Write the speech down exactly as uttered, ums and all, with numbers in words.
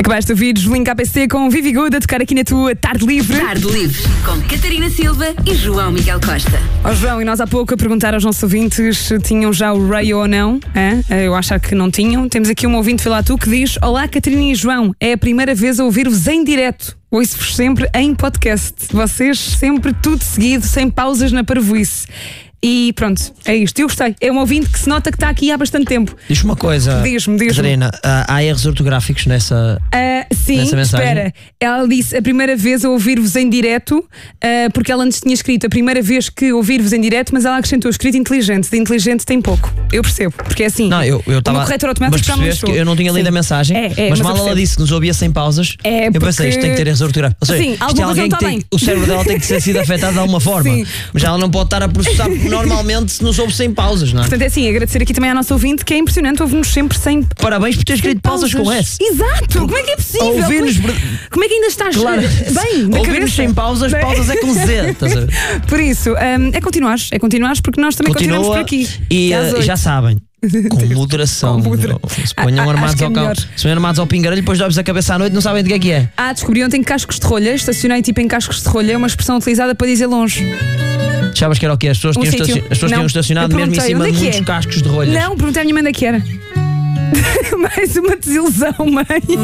Acabaste de ouvir Julinho K P C com Vivi Good a tocar aqui na tua Tarde Livre. Tarde Livre, com Catarina Silva e João Miguel Costa. Ó João, e nós há pouco a perguntar aos nossos ouvintes se tinham já o radio ou não. Hã? Eu acho que não tinham. Temos aqui um ouvinte, lá tu, que diz: olá Catarina e João, é a primeira vez a ouvir-vos em direto. Ouço-vos sempre em podcast. Vocês sempre tudo seguido, sem pausas na parvoíce. E pronto, é isto. Eu gostei. É um ouvinte que se nota que está aqui há bastante tempo. Diz-me uma coisa, Diz-me, diz-me. Catarina, há erros ortográficos nessa, uh, Sim, nessa mensagem? Espera. Ela disse a primeira vez a ouvir-vos em direto, uh, porque ela antes tinha escrito a primeira vez que ouvir-vos em direto, mas ela acrescentou escrito inteligente. De inteligente tem pouco. Eu percebo, porque é assim. Não, eu eu estava. O corretor automático mas já me percebeste mostrou. que eu não tinha lido Sim. a mensagem, É, é, mas, mas mal eu ela percebo. disse que nos ouvia sem pausas. É eu pensei, porque- isto tem que ter erros ortográficos. Ou seja, Sim, isto é alguma alguém coisa que não tem, está bem. o cérebro dela tem que ter sido afetado de alguma forma. Sim. Mas ela não pode estar a processar normalmente se nos ouve sem pausas, não é? Portanto, é assim, agradecer aqui também à nossa ouvinte, que é impressionante, ouve-nos sempre sem. Parabéns por ter escrito pausas com S. Exato! Como é que é possível? Ouvir-nos. Como, é, como é que ainda estás Claro. bem? Na Ouvir-nos cabeça? sem pausas, Bem. pausas é com Z. Estás a ver? Por isso, hum, é continuares, é continuares, porque nós também continuamos por aqui. E às eh, oito. já sabem, com moderação. Com modera- Se ponham Ah, armados acho que é ao cão. melhor. Se ponham armados ao pingarelho, depois dói-vos a cabeça à noite, não sabem de que é que é. Ah, descobri ontem cascos de rolha. Estacionei tipo em cascos de rolha, é uma expressão utilizada para dizer longe. Achavas que era o quê? As pessoas, Um tinham, sítio. estaci- as pessoas Não. tinham estacionado Eu mesmo em perguntei, cima onde de é que muitos é? cascos de rolhas. Não, perguntei à minha mãe onde é que era. Mais uma desilusão, mãe.